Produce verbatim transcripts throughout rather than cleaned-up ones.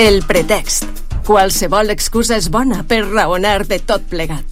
El pretext. Qualsevol excusa és bona per raonar de tot plegat.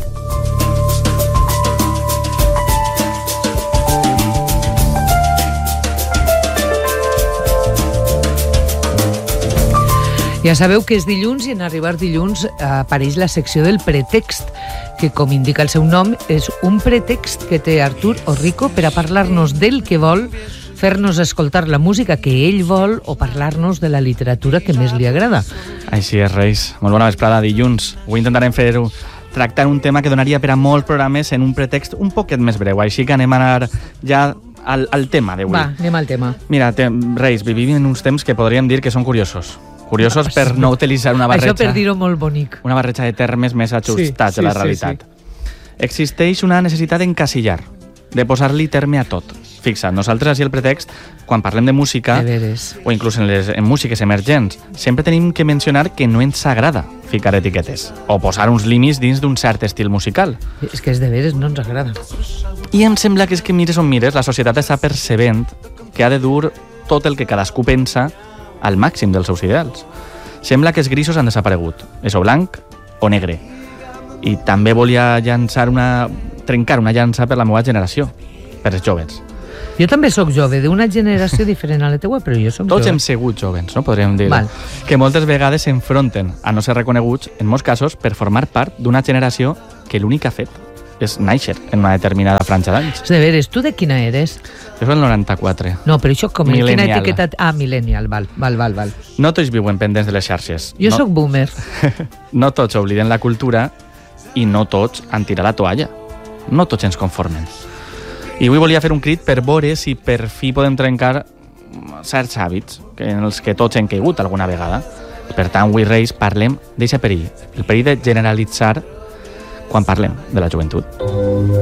Ja sabeu que és dilluns i en arribar dilluns apareix la secció del pretext, que, com indica el seu nom, és un pretext que té Artur Orrico per a parlar-nos del que vol, fer-nos escoltar la música que ell vol o parlar-nos de la literatura que més li agrada. Així és, Reis. Molt bona vesprada, dilluns. Avui intentarem fer-ho, tractar un tema que donaria per a molts programes en un pretext un poquet més breu, així que anem a anar ja al, al tema d'avui. Va, anem al tema. Mira, te, Reis, vivim en uns temps que podríem dir que són curiosos. Curiosos per no utilitzar una barreja... Això per dir-ho molt bonic. Una barreja de termes més ajustats sí, a la sí, realitat. Sí, sí. Existeix una necessitat d'encasillar, de posar-li terme a tot. Fixa't, nosaltres així el pretext, quan parlem de música, de o inclús en, les, en músiques emergents, sempre tenim que mencionar que no ens agrada ficar etiquetes o posar uns límits dins d'un cert estil musical. És que és de veres, no ens agrada. I em sembla que és que mires on mires, la societat està percebent que ha de dur tot el que cadascú pensa al màxim dels seus ideals. Sembla que els grisos han desaparegut, és o blanc o negre. I també volia llançar una... trencar una llança per la meva generació, per els joves. Jo també sóc jove, d'una generació diferent a la teua, però jo sóc Tots jove. hem sigut jovens, no? Podríem dir. Val. Que moltes vegades s'enfronten a no ser reconeguts, en molts casos, per formar part d'una generació que l'únic que ha fet és néixer en una determinada franja d'anys. De veres, tu de quina eres? Jo soc el noranta-quatre. No, però això com... Millennial. Quina etiqueta... Ah, millennial, val, val, val, val. No tots viuen pendents de les xarxes. Jo no... sóc boomer. No tots obliden la cultura i no tots han tirat la toalla. No tots ens conformen. I avui volia fer un crit per veure si per fi podem trencar certs hàbits en els que tots hem caigut alguna vegada. Per tant, avui, Reis, parlem d'aquest perill. El perill de generalitzar quan parlem de la joventut.